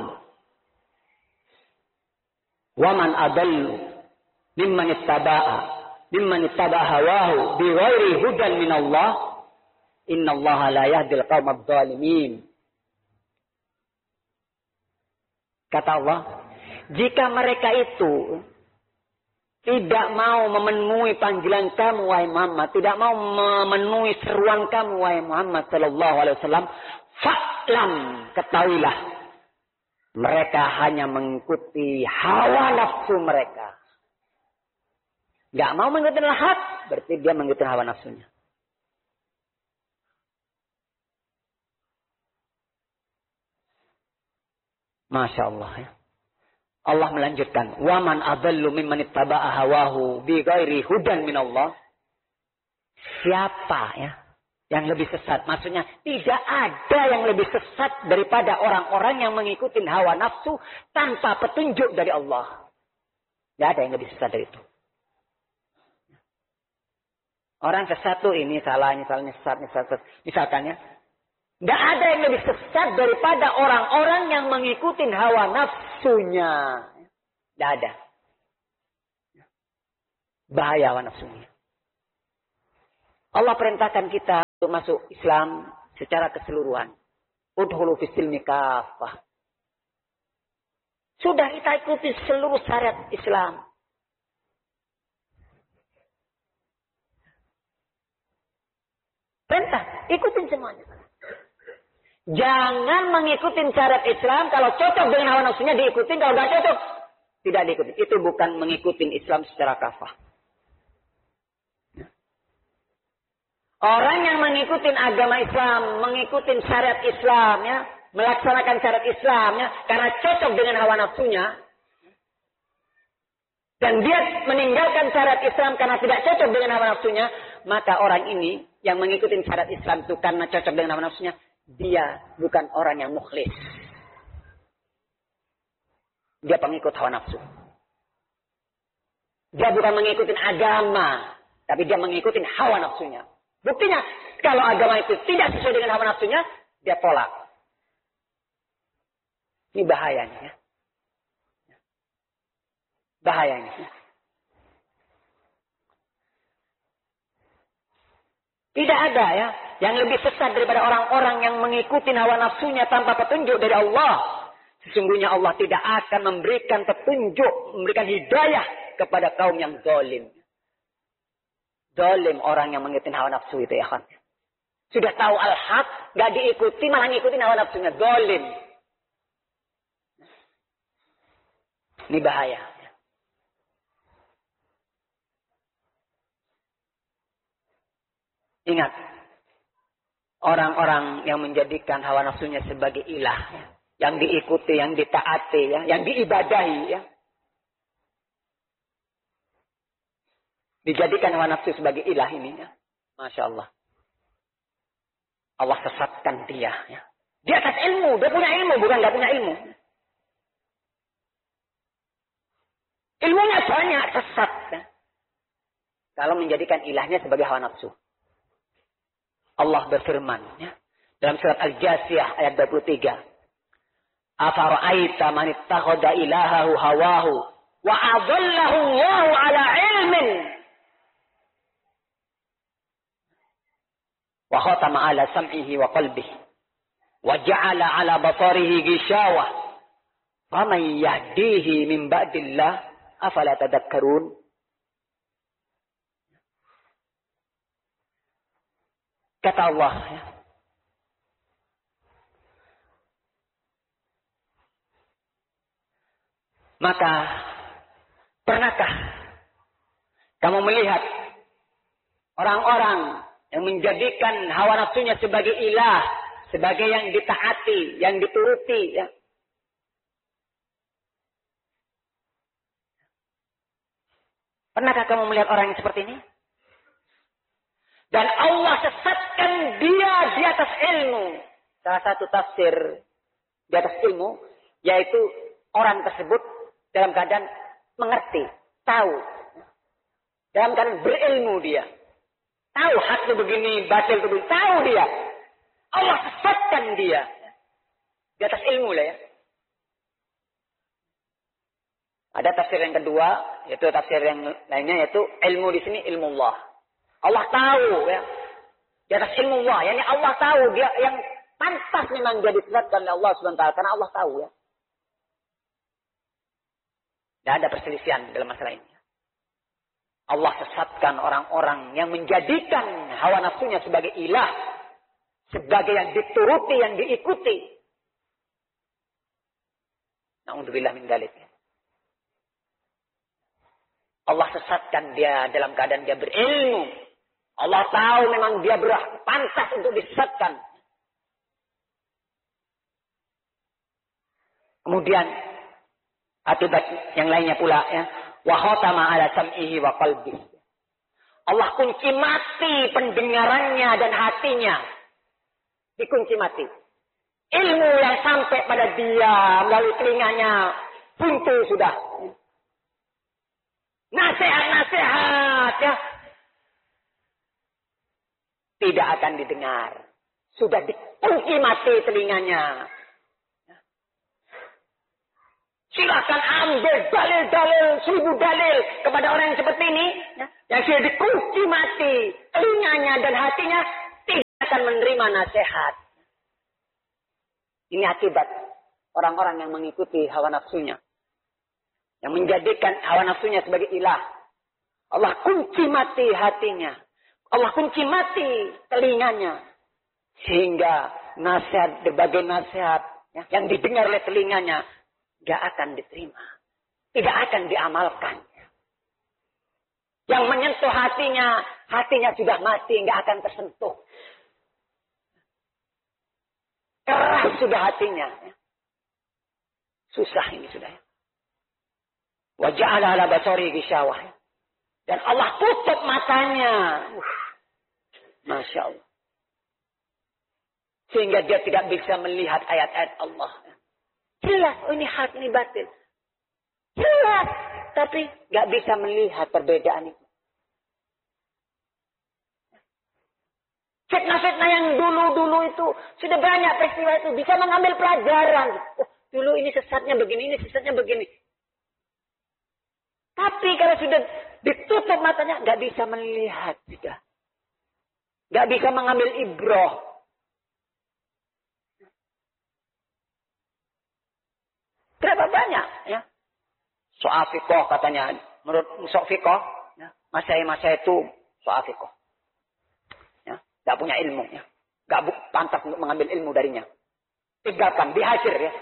Wa man adallu mimman ittaba'a mimman ittaba'a hawahu bighairi hudan min Allah. Innallaha la yahdil qaumadh dhalimin. Kata Allah, jika mereka itu tidak mau memenuhi panggilan kamu, wahai Muhammad, tidak mau memenuhi seruan kamu, wahai Muhammad sallallahu alaihi wasallam, fa'lam, ketahuilah, mereka hanya mengikuti hawa nafsu mereka. Gak mau mengikuti al-haq, berarti dia mengikuti hawa nafsunya. Masya Allah ya. Allah melanjutkan. Waman adallu mimman ittaba'a hawahu bi ghairi hudan min Allah. Siapa ya yang lebih sesat? Maksudnya tidak ada yang lebih sesat daripada orang-orang yang mengikuti hawa nafsu tanpa petunjuk dari Allah. Tidak ada yang lebih sesat dari itu. Orang sesat tuh ini salah, ini salah, ini sesat, ini sesat. Misalkan ya. Tidak ada yang lebih sesat daripada orang-orang yang mengikuti hawa nafsunya. Tidak ada. Bahaya hawa nafsunya. Allah perintahkan kita untuk masuk Islam secara keseluruhan. Udhulu fis silmi kafah. Sudah kita ikuti seluruh syariat Islam. Perintah, ikutin semuanya. Jangan mengikuti syariat Islam. Kalau cocok dengan hawa nafsunya diikutin. Kalau tidak cocok, tidak diikuti. Itu bukan mengikuti Islam secara kafah. Orang yang mengikuti agama Islam, mengikuti syariat Islam, ya, melaksanakan syariat Islam, ya, karena cocok dengan hawa nafsunya, dan dia meninggalkan syariat Islam karena tidak cocok dengan hawa nafsunya, maka orang ini yang mengikuti syariat Islam itu karena cocok dengan hawa nafsunya, dia bukan orang yang mukhlis. Dia pengikut hawa nafsu. Dia bukan mengikuti agama, tapi dia mengikuti hawa nafsunya. Buktinya, kalau agama itu tidak sesuai dengan hawa nafsunya, dia tolak. Ini bahayanya. Bahayanya. Tidak ada ya yang lebih sesat daripada orang-orang yang mengikuti hawa nafsunya tanpa petunjuk dari Allah. Sesungguhnya Allah tidak akan memberikan petunjuk, memberikan hidayah kepada kaum yang zalim. Zalim orang yang mengikuti hawa nafsu itu ya kan. Sudah tahu al-haq, gak diikuti, malah ngikutin hawa nafsunya. Zalim. Ini bahaya. Ingat, orang-orang yang menjadikan hawa nafsunya sebagai ilah, ya, yang diikuti, yang ditaati, ya, yang diibadahi, ya. Dijadikan hawa nafsu sebagai ilah ini, ya. Masya Allah. Allah sesatkan dia, ya. Di atas ilmu, dia punya ilmu, bukan nggak punya ilmu. Ilmunya banyak, sesat. Ya. Kalau menjadikan ilahnya sebagai hawa nafsu. Allah berfirman ya, dalam surat Al-Jasiyah ayat dua puluh tiga. Afara'aita man ittakhadha ilahahu hawahu wa adallahu Allahu ala ilmin wa khatama ala sam'ihi wa qalbihi wa ja'ala ala basarihi ghishawah faman yahdihi min ba'dillah afala tadhakkarun. Kata Allah, ya. Maka, pernahkah kamu melihat orang-orang yang menjadikan hawa nafsunya sebagai ilah, sebagai yang ditaati, yang dituruti, ya. Pernahkah kamu melihat orang yang seperti ini? Dan Allah sesatkan dia di atas ilmu. Salah satu tafsir di atas ilmu, yaitu orang tersebut dalam keadaan mengerti, tahu. Dalam keadaan berilmu dia. Tahu hak itu begini, batil itu begini. Tahu dia. Allah sesatkan dia. Di atas ilmu lah ya. Ada tafsir yang kedua, yaitu tafsir yang lainnya, yaitu ilmu di sini ilmu Allah. Allah tahu ya. Di atas ilmu Allah. Yani Allah tahu dia yang pantas memang dia disesatkan oleh Allah subhanahu wa taala. Karena Allah tahu ya. Tidak ada perselisihan dalam masalah ini. Allah sesatkan orang-orang yang menjadikan hawa nafsunya sebagai ilah. Sebagai yang dituruti, yang diikuti. Na'udzubillah min dzalik. Allah sesatkan dia dalam keadaan dia berilmu. Allah tahu memang dia berhak pantas untuk disesatkan. Kemudian akibat yang lainnya pula ya, wa khatama ala sam'ihi wa qalbihi. Allah kunci mati pendengarannya dan hatinya. Dikunci mati. Ilmu yang sampai pada dia melalui telinganya buntu sudah. Nasihat-nasihat ya. Tidak akan didengar. Sudah dikunci mati telinganya. Silakan ambil dalil-dalil, seribu dalil kepada orang yang seperti ini. Yang sudah dikunci mati telinganya dan hatinya tidak akan menerima nasihat. Ini akibat orang-orang yang mengikuti hawa nafsunya. Yang menjadikan hawa nafsunya sebagai ilah. Allah kunci mati hatinya. Allah kunci mati telinganya. Sehingga nasihat, berbagai nasihat ya, yang didengar oleh telinganya. Gak akan diterima. Tidak akan diamalkan. Yang menyentuh hatinya. Hatinya sudah mati. Gak akan tersentuh. Keras sudah hatinya. Susah ini sudah. Wa ja'ala ala basari ghishawah. Dan Allah tutup matanya. Uh, Masya Allah. Sehingga dia tidak bisa melihat ayat-ayat Allah. Jelas, oh ini hak, ini batil. Jelas. Tapi gak bisa melihat perbedaan itu. Fitnah-fitnah yang dulu-dulu itu. Sudah banyak peristiwa itu. Bisa mengambil pelajaran. Oh, dulu ini sesatnya begini, ini sesatnya begini. Tapi kalau sudah ditutup matanya, nggak bisa melihat sudah, nggak bisa mengambil ibroh. Berapa banyak ya? Soal fikoh katanya, menurut soal fikoh, ya, masai-masai itu soal fikoh, ya, nggak punya ilmu, ya, nggak pantas untuk mengambil ilmu darinya. Tinggalkan, dihajar ya.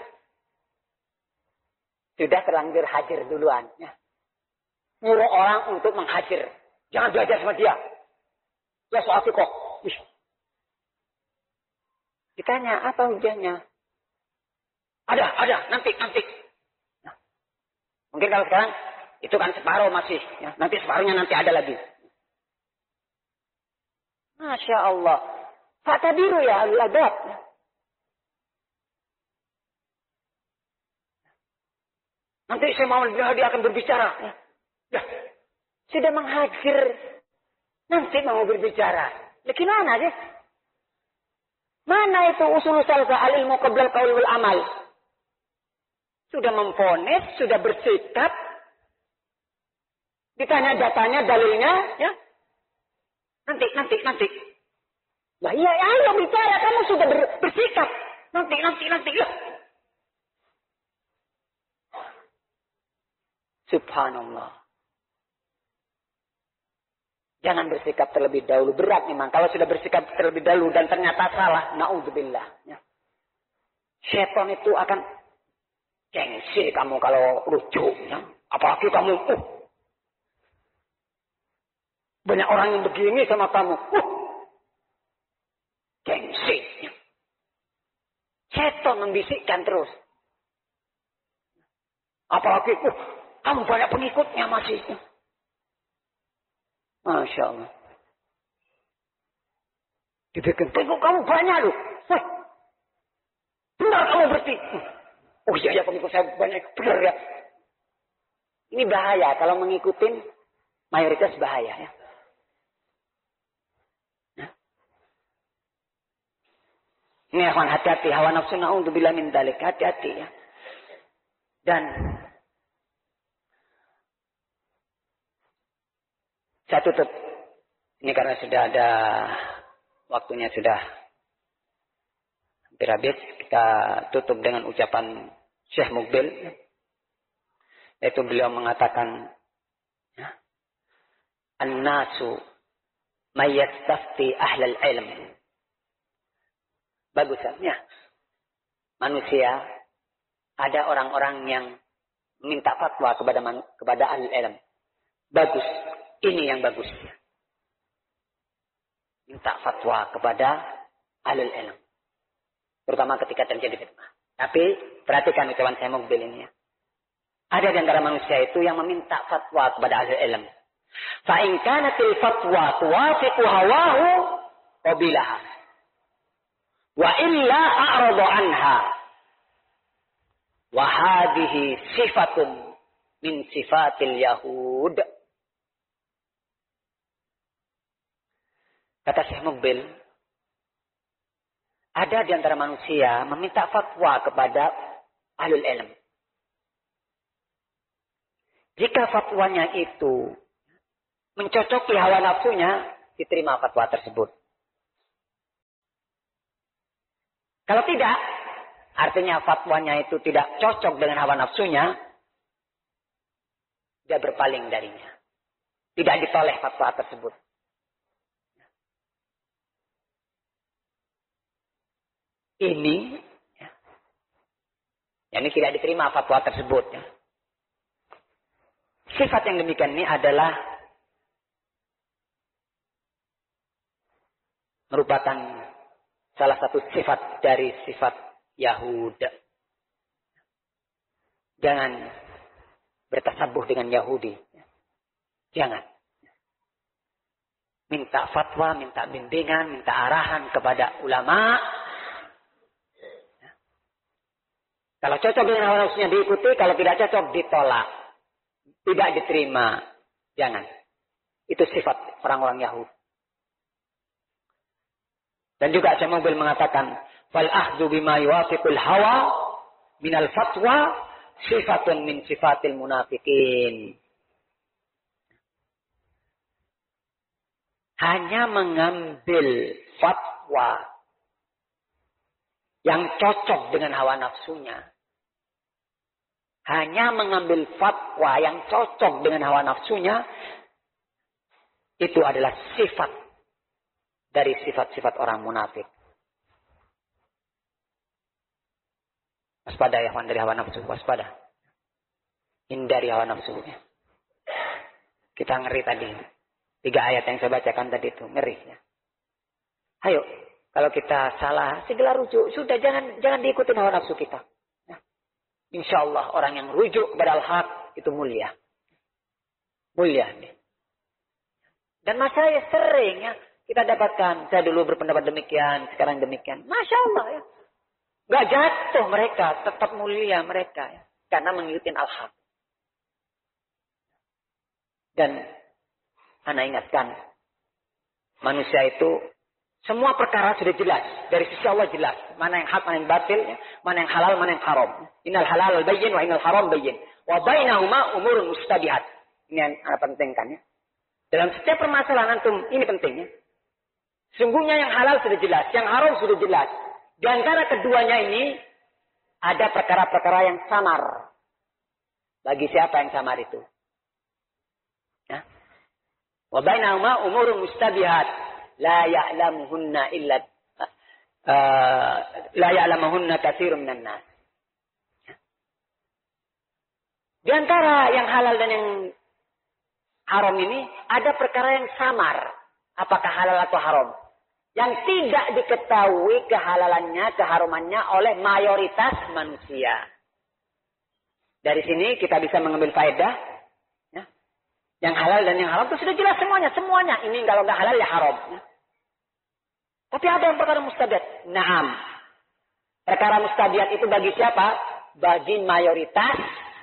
Sudah terlanjur hajar duluan, ya. Nyuruh orang untuk menghajar. Jangan belajar sama dia. Dia soal fiqh. Ditanya, apa hujahnya? Ada, ada, nanti, nanti. Nah, mungkin kalau sekarang, itu kan separuh masih. Ya. Nanti separuhnya nanti ada lagi. Masya Allah. Fa'tabiru ya al-adab. Nanti saya mau dia akan berbicara. Ya. Ya, sudah menghajar. Nanti mau berbicara. Ya, gimana sih? Mana itu usul salsa al-ilmu qabla al-qaul wal amal? Sudah memvonis, sudah bersikap. Ditanya datanya, dalilnya, ya. Nanti, nanti, nanti. Lah iya, ayo bicara, kamu sudah ber, bersikap. Nanti, nanti, nanti. Ya. Subhanallah. Jangan bersikap terlebih dahulu. Berat memang. Kalau sudah bersikap terlebih dahulu dan ternyata salah. Na'udzubillah. Ya. Syaitan itu akan gengsi kamu kalau lucu. Ya. Apalagi kamu. Uh, banyak orang yang begini sama kamu. Uh, gengsi. Ya. Syaitan membisikkan terus. Apalagi. Uh, kamu banyak pengikutnya masih. Ya. Masya Allah. Dibikin pengikut kamu banyak loh. Wah, benar kamu berarti. Oh iya ya pengikut saya banyak. Benar ya. Ini bahaya. Kalau mengikutin mayoritas bahaya ya. Nah. Ini akan hati-hati. Hawa nafsu na'udzubillah min dzalik. Hati-hati ya. Dan saya tutup. Ini karena sudah ada waktunya sudah hampir habis. Kita tutup dengan ucapan Syekh Mukbil. Yaitu beliau mengatakan. Ya, An-nasu mayyastafti ahlal ilm. Bagusnya. Manusia. Ada orang-orang yang minta fatwa kepada, kepada ahli ilm. Bagus. Ini yang bagus. Minta fatwa kepada ahlul ilm. Terutama ketika terjadi fitnah. Tapi perhatikan ucapan saya Mukbil ini ya. Ada di antara manusia itu yang meminta fatwa kepada ahlul ilm. Fa in kanatil fatwa tuwafiqu hawahu qabilaha. Wa illa a'rada anha. Wa hadhihi sifatun min sifatil yahud. Kata Syekh Mukbil, ada di antara manusia meminta fatwa kepada ahlul ilm. Jika fatwanya itu mencocoki hawa nafsunya, diterima fatwa tersebut. Kalau tidak, artinya fatwanya itu tidak cocok dengan hawa nafsunya, dia berpaling darinya. Tidak ditoleh fatwa tersebut. Ini, ya, ini tidak diterima fatwa tersebut. Ya. Sifat yang demikian ini adalah merupakan salah satu sifat dari sifat Yahud. Jangan bertasabuh dengan Yahudi. Jangan. Minta fatwa, minta bimbingan, minta arahan kepada ulama. Kalau cocok dengan hawa nafsunya diikuti, kalau tidak cocok ditolak. Tidak diterima. Jangan. Itu sifat orang-orang Yahudi. Dan juga Syekh Mubil mengatakan, fal ahdhu bima yuwafiqul hawa minal fatwa sifatun min sifatil munafiqin. Hanya mengambil fatwa yang cocok dengan hawa nafsunya. Hanya mengambil fatwa yang cocok dengan hawa nafsunya. Itu adalah sifat dari sifat-sifat orang munafik. Waspada ya kawan dari hawa nafsu. Waspada. Hindari hawa nafsu. Kita ngeri tadi. Tiga ayat yang saya bacakan tadi itu. Ngeri. Ya. Ayo. Kalau kita salah. Segala rujuk. Sudah jangan jangan diikutin hawa nafsu kita. Ya. Insya Allah orang yang rujuk kepada al-haq. Itu mulia. Mulia. Dan masalahnya sering ya. Kita dapatkan. Saya dulu berpendapat demikian. Sekarang demikian. Masya Allah ya. Gak jatuh mereka, tetap mulia mereka. Ya. Karena mengikuti al-haq. Dan Anda ingatkan, manusia itu, semua perkara sudah jelas. Dari sisi Allah jelas. Mana yang hak, mana yang batil. Ya. Mana yang halal, mana yang haram. Innal halal bayyin wa innal haram bayyin. Wa bainahuma umurun mustabihat. Ini yang Anda pentingkan ya. Dalam setiap permasalahan antum, ini pentingnya. Sungguhnya yang halal sudah jelas. Yang haram sudah jelas. Di antara keduanya ini, ada perkara-perkara yang samar. Bagi siapa yang samar itu? Ya. Wa bainahuma umurun mustabihat. La ya'lamuhunna illa uh, la ya'lamuhunna katsirun minan nas. Ya. Di antara yang halal dan yang haram ini, ada perkara yang samar. Apakah halal atau haram? Yang tidak diketahui kehalalannya, keharumannya oleh mayoritas manusia. Dari sini kita bisa mengambil faedah. Ya. Yang halal dan yang haram itu sudah jelas semuanya. Semuanya. Ini kalau nggak halal ya haram. Ya. Tapi ada yang perkara mustabiat. Naam. Perkara mustabiat itu bagi siapa? Bagi mayoritas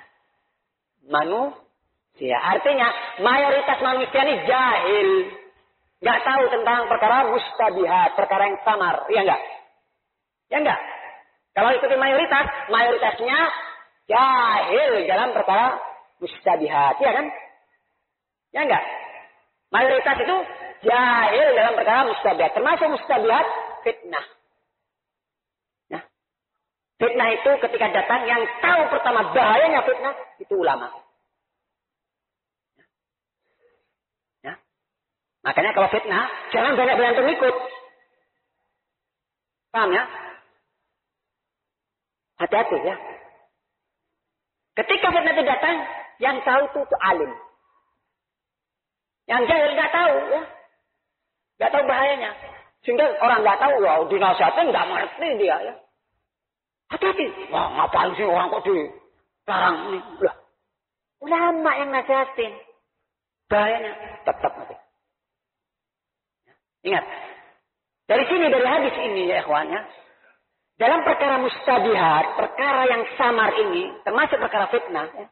manusia. Artinya mayoritas manusia ini jahil. Gak tahu tentang perkara mustabihat, perkara yang samar, iya enggak? Ya enggak? Kalau ikuti mayoritas, mayoritasnya jahil dalam perkara mustabihat, iya kan? Ya enggak? Mayoritas itu jahil dalam perkara mustabihat, termasuk mustabihat fitnah. Nah, fitnah itu ketika datang yang tahu pertama bahayanya fitnah itu ulama. Makanya kalau fitnah, jangan banyak-banyak pengikut. Paham ya? Hati-hati ya. Ketika fitnah itu datang, yang tahu itu, itu alim. Yang jahil nggak tahu ya. Nggak tahu bahayanya. Sehingga orang nggak tahu, ya dinasihatin nggak mengerti dia ya. Hati-hati. Wah ngapain sih orang kok dilarang ini? Lah, ulama yang nasihatin. Bahayanya tetap nanti. Ingat, dari sini, dari hadis ini ya ikhwan ya, dalam perkara mustabihat, perkara yang samar ini, termasuk perkara fitnah, ya,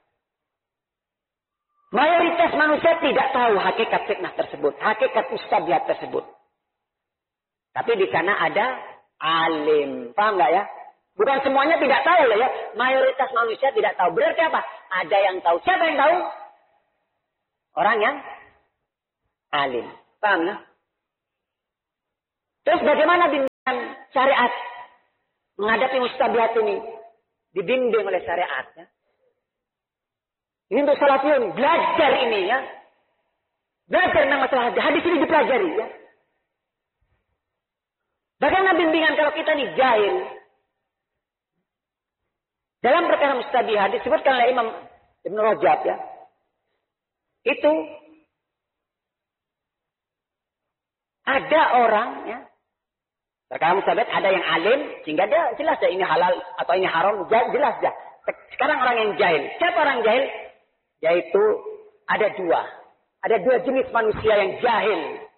mayoritas manusia tidak tahu hakikat fitnah tersebut, hakikat mustabihat tersebut. Tapi di sana ada alim, paham nggak ya? Bukan semuanya tidak tahu lah ya, mayoritas manusia tidak tahu. Berarti apa? Ada yang tahu. Siapa yang tahu? Orang yang alim, paham ya? Terus bagaimana dengan syariat? menghadapi mustabihat ini dibimbing oleh syariat. Ya. Ini untuk salafiyun, belajar ini ya. Belajar tentang masalah hadis. Hadis ini dipelajari ya. Bagaimana bimbingan kalau kita nih jahil. Dalam perkara mustabihat disebutkan oleh Imam Ibn Rajab ya. Itu ada orang ya. Perkara mustabihat ada yang alim sehingga dia jelas ya ini halal atau ini haram, jelas ya. Sekarang orang yang jahil. Siapa orang jahil? Yaitu ada dua. Ada dua jenis manusia yang jahil.